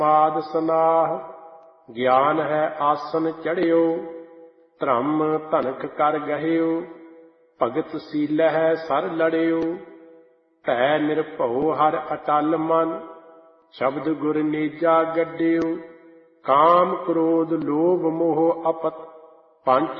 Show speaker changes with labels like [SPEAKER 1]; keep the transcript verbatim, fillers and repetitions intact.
[SPEAKER 1] ਪਾਦ ਸਨਾਹ ਗਿਆਨ ਹੈ ਆਸਨ ਚੜਿਓ, ਧਰਮ ਧਨਕ ਕਰ ਗਹਿਓ, ਭਗਤ ਸੀਲਹਿ ਸਰ ਲੜਿਓ। ਭੈ ਨਿਰਭਉ ਹਰਿ ਅਟਲ ਮਨ, ਸ਼ਬਦ ਗੁਰ ਨੇਜਾ ਗੱਡਿਓ। ਕਾਮ ਕ੍ਰੋਧ ਲੋਭ ਮੋਹ ਅਪਤ, ਪੰਚ